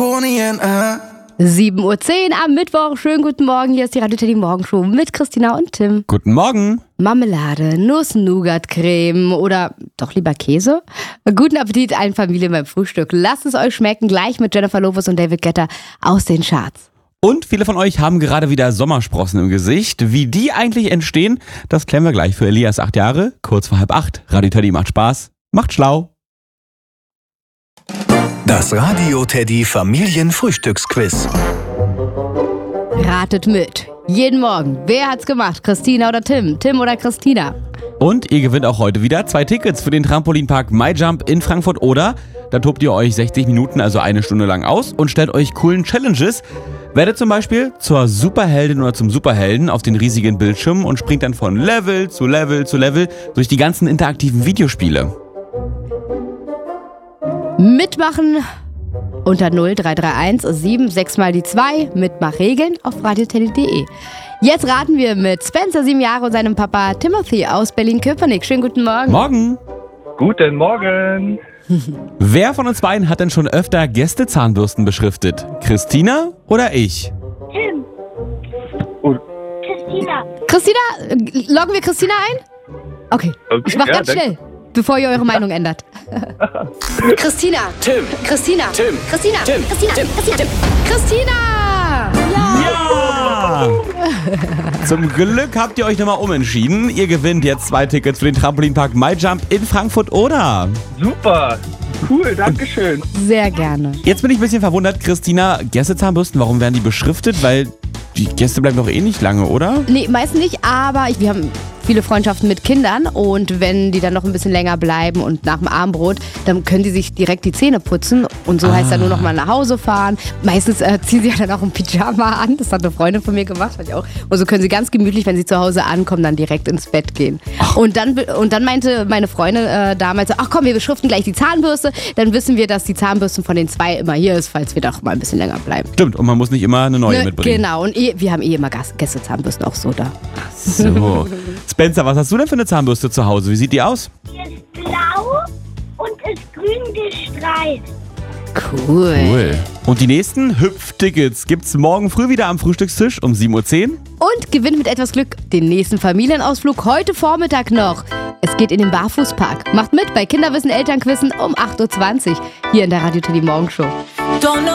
7:10 Uhr am Mittwoch. Schönen guten Morgen. Hier ist die Radio Teddy Morgenshow mit Christina und Tim. Guten Morgen. Marmelade, Nuss-Nougat-Creme oder doch lieber Käse? Guten Appetit allen Familien beim Frühstück. Lasst es euch schmecken, gleich mit Jennifer Lopez und David Guetta aus den Charts. Und viele von euch haben gerade wieder Sommersprossen im Gesicht. Wie die eigentlich entstehen, das klären wir gleich für Elias, 8 Jahre, kurz vor 7:30. Radio Teddy macht Spaß, macht schlau. Das Radio Teddy Familienfrühstücksquiz. Ratet mit. Jeden Morgen. Wer hat's gemacht? Christina oder Tim? Tim oder Christina? Und ihr gewinnt auch heute wieder 2 Tickets für den Trampolinpark MyJump in Frankfurt oder da tobt ihr euch 60 Minuten, also 1 Stunde lang aus und stellt euch coolen Challenges. Werdet zum Beispiel zur Superheldin oder zum Superhelden auf den riesigen Bildschirm und springt dann von Level zu Level zu Level durch die ganzen interaktiven Videospiele. Mitmachen unter 0331 76 mal die 2. Mitmachregeln auf radioteddy.de. Jetzt raten wir mit Spencer, 7 Jahre, und seinem Papa Timothy aus Berlin-Köpenick. Schönen guten Morgen. Morgen. Guten Morgen. Wer von uns beiden hat denn schon öfter Gästezahnbürsten beschriftet? Christina oder ich? Tim. Christina. Christina, loggen wir Christina ein? Okay, ich mach ganz schnell, bevor ihr eure Meinung ändert. Christina. Tim. Christina. Tim. Christina. Tim. Christina. Tim. Christina. Tim. Christina! Ja! Zum Glück habt ihr euch nochmal umentschieden. Ihr gewinnt jetzt 2 Tickets für den Trampolinpark MyJump in Frankfurt oder. Super. Cool, dankeschön. Sehr gerne. Jetzt bin ich ein bisschen verwundert, Christina, Gästezahnbürsten, warum werden die beschriftet? Weil die Gäste bleiben doch eh nicht lange, oder? Nee, meistens nicht, aber wir haben viele Freundschaften mit Kindern und wenn die dann noch ein bisschen länger bleiben und nach dem Abendbrot, dann können die sich direkt die Zähne putzen und so heißt dann nur noch mal nach Hause fahren. Meistens ziehen sie ja dann auch ein Pyjama an, das hat eine Freundin von mir gemacht, hatte ich auch. Und so können sie ganz gemütlich, wenn sie zu Hause ankommen, dann direkt ins Bett gehen. Und dann meinte meine Freundin damals, ach komm, wir beschriften gleich die Zahnbürste, dann wissen wir, dass die Zahnbürste von den 2 immer hier ist, falls wir doch mal ein bisschen länger bleiben. Stimmt, und man muss nicht immer eine neue mitbringen. Genau, und wir haben immer Gästezahnbürsten auch so da. So. Spencer, was hast du denn für eine Zahnbürste zu Hause? Wie sieht die aus? Die ist blau und ist grün gestreift. Cool. Und die nächsten Hüpftickets gibt's morgen früh wieder am Frühstückstisch um 7:10 Uhr. Und gewinnt mit etwas Glück den nächsten Familienausflug heute Vormittag noch. Es geht in den Barfußpark. Macht mit bei Kinderwissen Elternquissen um 8:20 Uhr hier in der Radio Teddy Morgenshow.